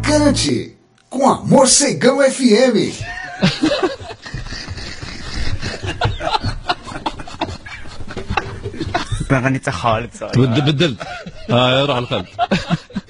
Cante com a Morcegão FM. باغي خالد بدلت روح القلب.